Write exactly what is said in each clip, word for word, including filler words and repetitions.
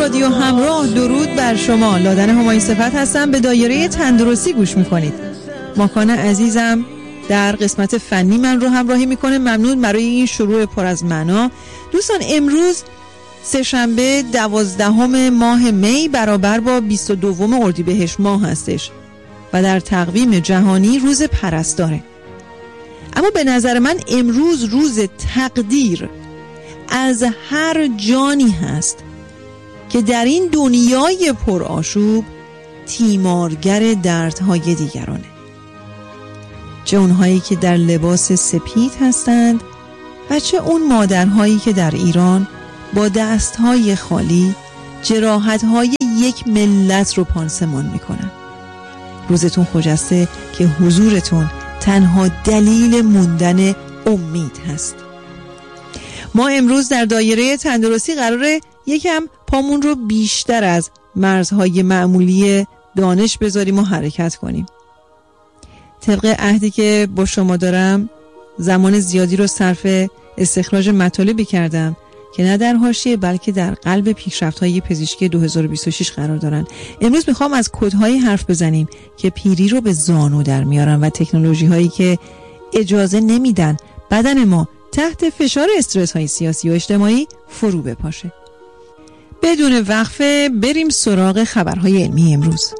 رادیو همراه، درود بر شما. لادن همایی صفت هستم. به دایره تندرستی گوش میکنید. ماکان عزیزم در قسمت فنی من رو همراهی میکنه. ممنون برای این شروع پر از معنا. دوستان، امروز سه شنبه دوازدهم ماه می برابر با بیست و دوم اردیبهشت ماه هستش و در تقویم جهانی روز پرستاره. اما به نظر من امروز روز تقدیر از هر جانی هست که در این دنیای پرآشوب تیمارگر دردهای دیگرانه، چه اونهایی که در لباس سپید هستند و چه اون مادرهایی که در ایران با دستهای خالی جراحتهای یک ملت رو پانسمان میکنن. روزتون خجسته که حضورتون تنها دلیل موندن امید هست. ما امروز در دایره تندرستی قراره یکم پامون رو بیشتر از مرزهای معمولی دانش بذاریم و حرکت کنیم. طبق عهدی که با شما دارم زمان زیادی رو صرف استخراج مطالبی کردم که نه در حاشیه بلکه در قلب پیشرفت‌های پزشکی دو هزار و بیست و شش قرار دارن. امروز میخوام از کدهایی حرف بزنیم که پیری رو به زانو در میارن و تکنولوژی هایی که اجازه نمیدن بدن ما تحت فشار استرس های سیاسی و اجتماعی فرو بپاشه. بدون وقفه بریم سراغ خبرهای علمی امروز.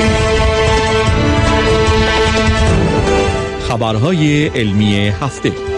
خبرهای علمی هفته.